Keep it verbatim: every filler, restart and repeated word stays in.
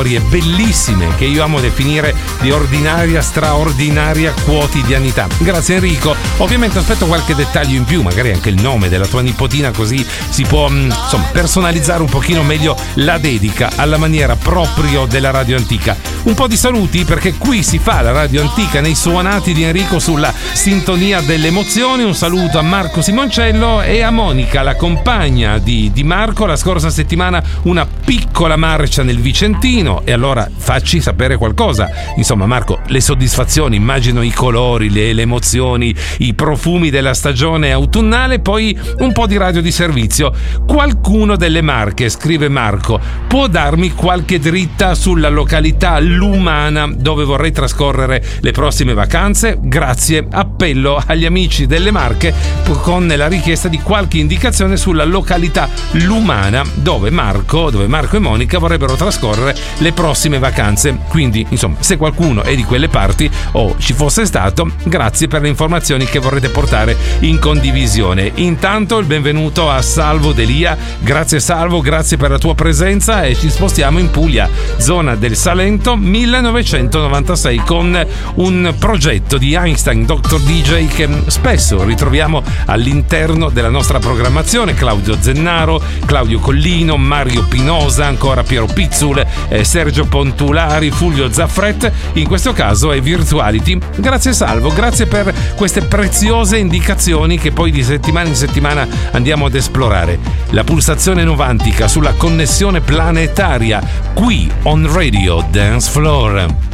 bellissime che io amo definire di ordinaria, straordinaria quotidianità. Grazie Enrico. Ovviamente aspetto qualche dettaglio in più, magari anche il nome della tua nipotina, così si può insomma personalizzare un pochino meglio la dedica alla maniera proprio della radio antica. Un po' di saluti, perché qui si fa la radio antica nei suonati di Enrico sulla sintonia delle emozioni. Un saluto a Marco Simoncello e a Monica, la compagna di, di Marco. La scorsa settimana una piccola marcia nel Vicentino, e allora facci sapere qualcosa. Insomma Marco, le soddisfazioni, immagino i colori, le, le emozioni, i profumi della stagione autunnale, poi un po' di radio di servizio. Qualcuno delle Marche, scrive Marco, può darmi qualche dritta sulla località Lumana dove vorrei trascorrere le prossime vacanze? Grazie. Appello agli amici delle Marche con la richiesta di qualche indicazione sulla località Lumana dove Marco, dove Marco e Monica vorrebbero trascorrere le prossime vacanze. Quindi insomma, se qualcuno è di quelle parti o ci fosse stato, grazie per le informazioni che vorrete portare in condivisione. Intanto il benvenuto a Salvo Delia. Grazie Salvo, grazie per la tua presenza, e ci spostiamo in Puglia, zona del Salento, millenovecentonovantasei, con un progetto di Einstein Doctor D J che spesso ritroviamo all'interno della nostra programmazione. Claudio Zennaro, Claudio Collino, Mario Pinosa, ancora Piero Pizzul, eh, Sergio Pontulari, Fulvio Zaffret. In questo caso è Virtuality. Grazie Salvo, grazie per queste preziose indicazioni che poi di settimana in settimana andiamo ad esplorare. La pulsazione novantica sulla connessione planetaria qui on Radio Dance Floor.